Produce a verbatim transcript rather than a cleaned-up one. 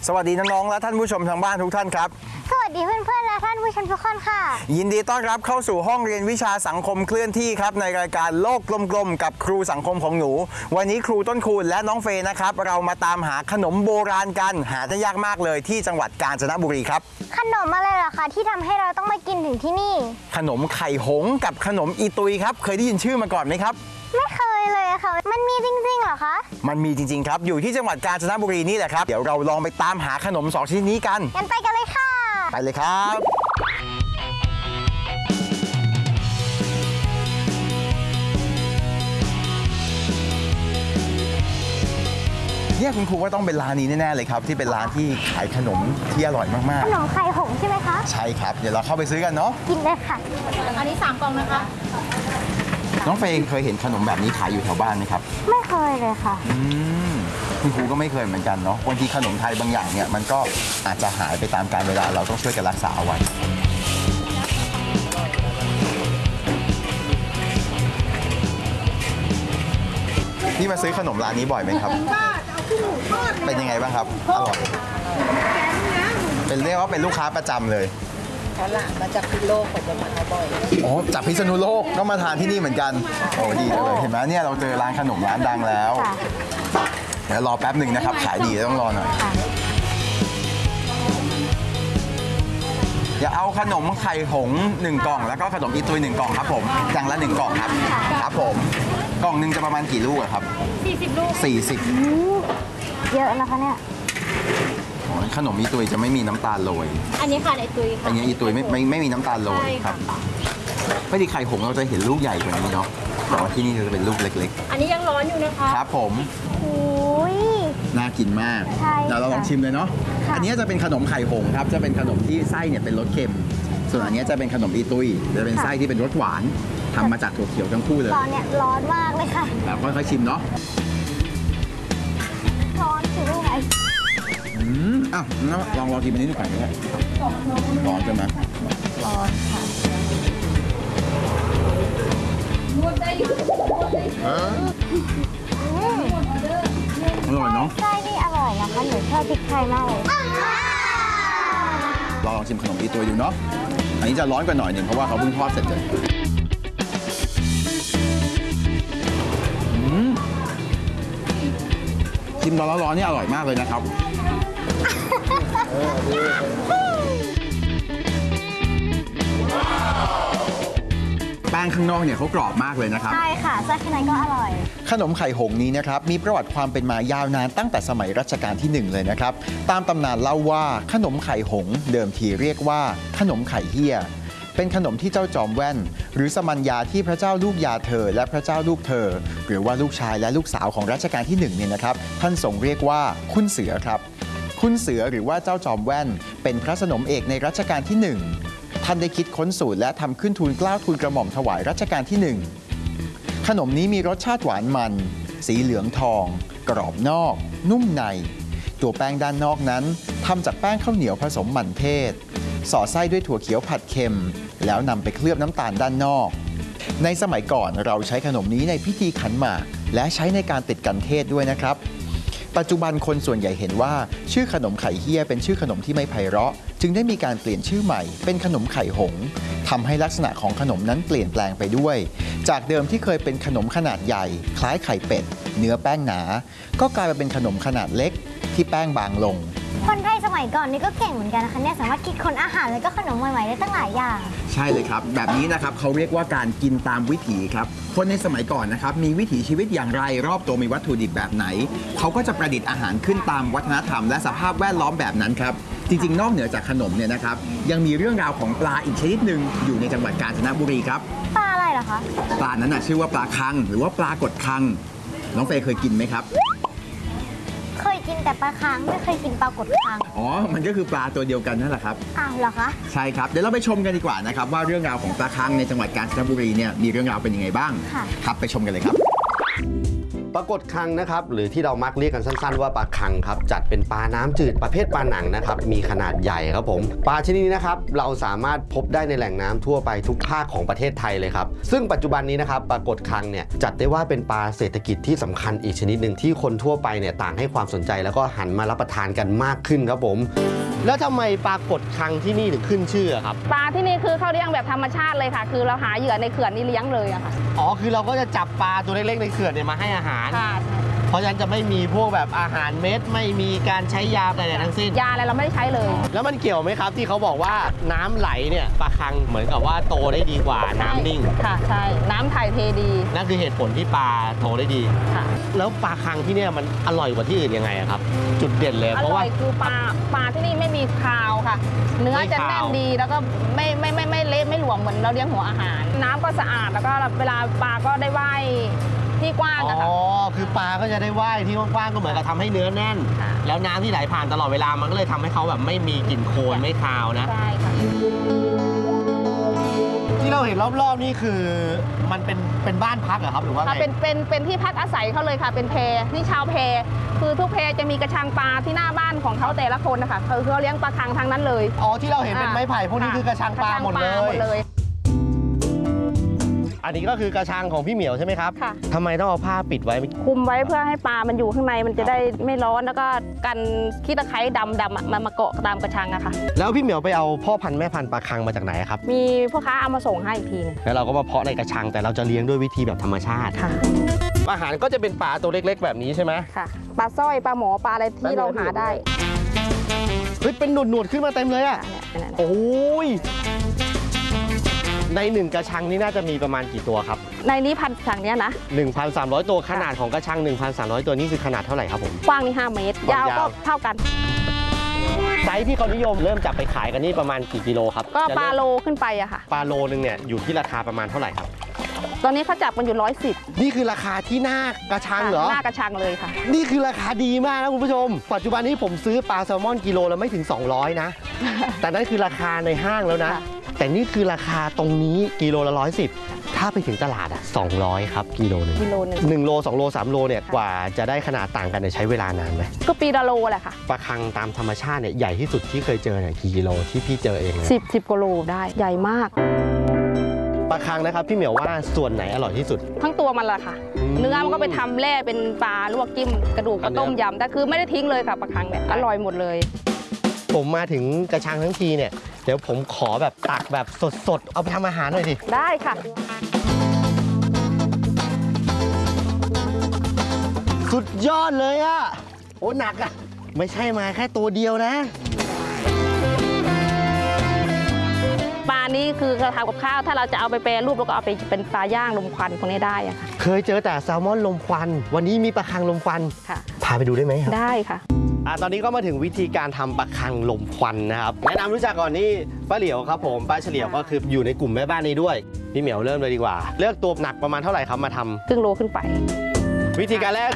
สวัสดีน้องๆและท่านผู้ชมทางบ้านทุกท่านครับสวัสดีเพื่อนๆและท่านผู้ชมทุกคนค่ะยินดีต้อนรับเข้าสู่ห้องเรียนวิชาสังคมเคลื่อนที่ครับในรายการโลกกลมๆกับครูสังคมของหนูวันนี้ครูต้นคูณและน้องเฟย์นะครับเรามาตามหาขนมโบราณกันหาได้ยากมากเลยที่จังหวัดกาญจนบุรีครับขนมอะไรเหรอคะที่ทำให้เราต้องมากินถึงที่นี่ขนมไข่หงส์กับขนมอีตุยครับเคยได้ยินชื่อมาก่อนไหมครับไม่เคยเลยค่ะมันมีจริงๆเหรอคะมันมีจริงๆครับอยู่ที่จังหวัดกาญจนบุรีนี่แหละครับเดี๋ยวเราลองไปตามหาขนมสองชนิดนี้กันงั้นไปกันเลยค่ะไปเลยครับเนี่ยคุณครูว่าต้องเป็นร้านนี้แน่ๆเลยครับที่เป็นร้านที่ขายขนมที่อร่อยมากๆขนมไข่หงส์ใช่ไหมคะใช่ครับเดี๋ยวเราเข้าไปซื้อกันเนาะกินเลยค่ะอันนี้สามกล่องนะคะน้องเฟย์เคยเห็นขนมแบบนี้ขายอยู่แถวบ้านไหมครับไม่เคยเลยค่ะอืมคุณครูก็ไม่เคยเหมือนกันเนาะบางทีขนมไทยบางอย่างเนี่ยมันก็อาจจะหายไปตามกาลเวลาเราต้องช่วยกันรักษาเอาไว้นี่มาซื้อขนมร้านนี้บ่อยไหมครับเป็นยังไงบ้างครับอร่อยเป็นเรียกว่าเป็นลูกค้าประจำเลยเขาหลานมาจากพิษณุโลกเขาจะมาทานบ่อยอ๋อจากพิษณุโลกก็มาทานที่นี่เหมือนกันโอ้ดีเลยเห็นไหมเนี่ยเราเจอร้านขนมร้านดังแล้วเดี๋ยวรอแป๊บหนึ่งนะครับขายดีต้องรอหน่อยอย่าเอาขนมไข่หงส์หนึ่งกล่องแล้วก็ขนมอีตุยหนึ่งกล่องครับผมอย่างละหนึ่งกล่องครับครับผมกล่องหนึ่งจะประมาณกี่ลูกครับสี่สิบลูกสี่สิบเยอะนะคะเนี่ยขนมอีตุยจะไม่มีน้ำตาลโรยอันนี้ค่ะไอตุยค่ะอันนี้อีตุยไม่ไม่ไม่มีน้ำตาลโรยครับไม่ดีไข่หงส์เราจะเห็นลูกใหญ่กว่านี้เนาะแต่ว่าที่นี่จะเป็นลูกเล็กๆอันนี้ยังร้อนอยู่นะคะครับผมโอ้ยน่ากินมากเดี๋ยวเราลองชิมเลยเนาะอันนี้จะเป็นขนมไข่หงส์ครับจะเป็นขนมที่ไส้เนี่ยเป็นรสเค็มส่วนอันนี้จะเป็นขนมอีตุยจะเป็นไส้ที่เป็นรสหวานทำมาจากถั่วเขียวทั้งคู่เลยตอนเนี้ยร้อนมากเลยค่ะแบบค่อยๆชิมเนาะร้อนถึงไหนอืมอ่ะลองลองกินอันนี้ดูก่อนเนี่ยร้อนใช่ไหมร้อนค่ะอร่อยเนาะไส้นี่อร่อยนะคะหนูชอบพริกไทยมากเลยลองลองชิมขนมอีตุยดูเนาะอันนี้จะร้อนกว่าหน่อยหนึ่งเพราะว่าเขาเพิ่งทอดเสร็จเลยชิมตอนร้อนๆนี่อร่อยมากเลยนะครับแป้งข้างนอกเนี่ยเขากรอบมากเลยนะครับใช่ค่ะไส้ข้างในก็อร่อยขนมไข่หงส์นี้นะครับมีประวัติความเป็นมายาวนานตั้งแต่สมัยรัชกาลที่หนึ่งเลยนะครับตามตำนานเล่าว่าขนมไข่หงส์เดิมทีเรียกว่าขนมไข่เฮี้ยเป็นขนมที่เจ้าจอมแว่นหรือสมัญญาที่พระเจ้าลูกยาเธอและพระเจ้าลูกเธอหรือว่าลูกชายและลูกสาวของรัชกาลที่หนึ่งเนี่ยนะครับท่านทรงเรียกว่าคุณเสือครับคุณเสือหรือว่าเจ้าจอมแว่นเป็นพระสนมเอกในรัชกาลที่หนึ่งท่านได้คิดค้นสูตรและทำขึ้นทูลเกล้าทูลกระหม่อมถวายรัชกาลที่หนึ่งขนมนี้มีรสชาติหวานมันสีเหลืองทองกรอบนอกนุ่มในตัวแป้งด้านนอกนั้นทำจากแป้งข้าวเหนียวผสมหมั่นเทศสอดไส้ด้วยถั่วเขียวผัดเค็มแล้วนำไปเคลือบน้ำตาลด้านนอกในสมัยก่อนเราใช้ขนมนี้ในพิธีขันหมากและใช้ในการติดกันเทศด้วยนะครับปัจจุบันคนส่วนใหญ่เห็นว่าชื่อขนมไข่เฮี้ยเป็นชื่อขนมที่ไม่ไพเราะจึงได้มีการเปลี่ยนชื่อใหม่เป็นขนมไข่หงส์ทำให้ลักษณะของขนมนั้นเปลี่ยนแปลงไปด้วยจากเดิมที่เคยเป็นขนมขนาดใหญ่คล้ายไข่เป็ดเนื้อแป้งหนาก็กลายมาเป็นขนมขนาดเล็กที่แป้งบางลงคนไทยสมัยก่อนนี่ก็เก่งเหมือนกันนะคะเนี่ยสามารถคิดค้นอาหารแล้วก็ขนมใหม่ๆได้ตั้งหลายอย่างใช่เลยครับแบบนี้นะครับเขาเรียกว่าการกินตามวิถีครับคนในสมัยก่อนนะครับมีวิถีชีวิตอย่างไรรอบตัวมีวัตถุดิบแบบไหนเขาก็จะประดิษฐ์อาหารขึ้นตามวัฒนธรรมและสภาพแวดล้อมแบบนั้นครับจริงๆนอกเหนือจากขนมเนี่ยนะครับยังมีเรื่องราวของปลาอีกชนิดหนึ่งอยู่ในจังหวัดกาญจนบุรีครับปลาอะไรเหรอคะปลานั้นน่ะชื่อว่าปลาคังหรือว่าปลากดคังน้องเฟย์เคยกินไหมครับเคยกินแต่ปลาคังไม่เคยกินปลากดคังอ๋อมันก็คือปลาตัวเดียวกันนั่นแหละครับอ้าวเหรอคะใช่ครับเดี๋ยวเราไปชมกันดีกว่านะครับว่าเรื่องราวของปลาคังในจังหวัดกาญจนบุรีเนี่ยมีเรื่องราวเป็นยังไงบ้างครับไปชมกันเลยครับปลากดคังนะครับหรือที่เรามักเรียกกันสั้นๆว่าปลาคังครับจัดเป็นปลาน้ำจืดประเภทปลาหนังนะครับมีขนาดใหญ่ครับผมปลาชนิดนี้นะครับเราสามารถพบได้ในแหล่งน้ำทั่วไปทุกภาคของประเทศไทยเลยครับซึ่งปัจจุบันนี้นะครับปลากดคังเนี่ยจัดได้ว่าเป็นปลาเศรษฐกิจที่สำคัญอีกชนิดหนึ่งที่คนทั่วไปเนี่ยต่างให้ความสนใจแล้วก็หันมารับประทานกันมากขึ้นครับผมแล้วทำไมปลากดคังที่นี่ถึงขึ้นชื่อครับปลาที่นี่คือเขาเลี้ยงแบบธรรมชาติเลยค่ะคือเราหาเหยื่อในเขื่อนนี่เลี้ยงเลยอะค่ะอ๋อคือเราก็จะจับปลาตัวเล็กๆในเขื่อนเนี่ยมาให้อาหารค่ะเพราะฉะนั้นจะไม่มีพวกแบบอาหารเม็ดไม่มีการใช้ยาอะไรทั้งสิ้นยาอะไรเราไม่ได้ใช้เลยแล้วมันเกี่ยวไหมครับที่เขาบอกว่าน้ำไหลเนี่ยปลาคังเหมือนกับว่าโตได้ดีกว่าน้ำนิ่งค่ะใช่น้ำถ่ายเทดีนั่นคือเหตุผลที่ปลาโตได้ดีค่ะแล้วปลาคังที่เนี่ยมันอร่อยกว่าที่อื่นยังไงครับจุดเด่นเลยเพราะว่าคือปลาปลาที่นี่ไม่มีคาวค่ะเนื้อจะแน่นดีแล้วก็ไม่ไม่ไม่ไม่เละไม่หลวมเหมือนเราเลี้ยงหัวอาหารน้ำก็สะอาดแล้วก็เวลาปลาก็ได้ว่ายที่กว้างอะค่ะอ๋อคือปลาก็จะได้ว่ายที่กว้างๆก็เหมือนกับทำให้เนื้อแน่นแล้วน้ำที่ไหลผ่านตลอดเวลามันก็เลยทำให้เขาแบบไม่มีกลิ่นโคลนไม่คาวนะใช่ค่ะที่เราเห็นรอบๆนี่คือมันเป็นเป็นบ้านพักเหรอครับหรือว่าไงเป็นเป็นเป็นที่พักอาศัยเขาเลยค่ะเป็นแพนี่ชาวแพคือทุกแพจะมีกระชังปลาที่หน้าบ้านของเขาแต่ละคนนะคะคือเขาเลี้ยงปลาคังทั้งนั้นเลยอ๋อที่เราเห็นเป็นไม้ไผ่พวกนี้คือกระชังปลาหมดเลยอันนี้ก็คือกระชังของพี่เหมียวใช่ไหมครับค่ะทำไมต้องเอาผ้าปิดไว้คุมไว้เพื่อให้ปลามันอยู่ข้างในมันจะได้ไม่ร้อนแล้วก็กันขี้ตะไคร้ดำดำมันมาเกาะตามกระชังอะค่ะแล้วพี่เหมียวไปเอาพ่อพันธุ์แม่พันธุ์ปลาคังมาจากไหนครับมีพ่อค้าเอามาส่งให้อีกทีนึงแล้วเราก็มาเพาะในกระชังแต่เราจะเลี้ยงด้วยวิธีแบบธรรมชาติค่ะอาหารก็จะเป็นปลาตัวเล็กๆแบบนี้ใช่ไหมค่ะปลาสร้อยปลาหมอปลาอะไรที่เราหาได้เฮ้ยเป็นหนวดๆขึ้นมาเต็มเลยอะโอ้ยในหนึ่งกระชังนี่น่าจะมีประมาณกี่ตัวครับในนี้พันชังเนี้ยนะหนึ่งพันสามร้อย ตัวขนาดของกระชัง หนึ่งพันสามร้อย ตัวนี่คือขนาดเท่าไหร่ครับผมกว้างนี่ห้าเมตรยาวก็เท่ากันไซส์ที่เขานิยมเริ่มจับไปขายกันนี่ประมาณกี่กิโลครับก็ปลาโลขึ้นไปอะค่ะปลาโลนึงเนี่ยอยู่ที่ราคาประมาณเท่าไหร่ครับตอนนี้เขาจับกันอยู่ร้อยสิบนี่คือราคาที่หน้ากระชังเหรอหน้ากระชังเลยค่ะนี่คือราคาดีมากนะคุณผู้ชมปัจจุบันนี้ผมซื้อปลาแซลมอนกิโลละไม่ถึงสองร้อยนะ แต่นั่นคือราคาในห้างแล้วนะแต่นี่คือราคาตรงนี้กิโลละร้อยสิบถ้าไปถึงตลาดอ่ะสองร้อยครับกิโลนึงกิโลนึงหนึ่งโลสองโลสามโลเนี่ยกว่าจะได้ขนาดต่างกันเนี่ยใช้เวลานานไหมก็ปีละโลแหละค่ะปลาคังตามธรรมชาติเนี่ยใหญ่ที่สุดที่เคยเจอเนี่ยกี่กิโลที่พี่เจอเองสิบสิบกิโลได้ใหญ่มากปลาคังนะครับพี่เหมียวว่าส่วนไหนอร่อยที่สุดทั้งตัวมันแหละค่ะเนื้อมันก็ไปทำแร่เป็นปลาลวกจิ้มกระดูกก็ต้มยำแต่คือไม่ได้ทิ้งเลยค่ะปลาคังเนี่ยอร่อยหมดเลยผมมาถึงกระชังทั้งทีเนี่ยเดี๋ยวผมขอแบบตักแบบสดๆเอาไปทำอาหารหน่อยสิได้ค่ะสุดยอดเลยอ่ะโอ้หนักอ่ะไม่ใช่มาแค่ตัวเดียวนะปลานี้คือเราทำกับข้าวถ้าเราจะเอาไปแปรรูปแล้วก็เอาไปเป็นปลาย่างลมควันพวกนี้ได้อะค่ะเคยเจอแต่แซลมอนลมควันวันนี้มีปลาคังลมควันค่ะพาไปดูได้ไหมครับได้ค่ะอ่าตอนนี้ก็มาถึงวิธีการทำปลาคังลมควันนะครับแนะนำรู้จักก่อนนี่ป้าเหลียวครับผมป้าเฉลียวก็คืออยู่ในกลุ่มแม่บ้านนี้ด้วยพี่เหมียวเริ่มเลยดีกว่าเลือกตัวหนักประมาณเท่าไหร่ครับมาทำครึ่งโลขึ้นไปวิธีการแรก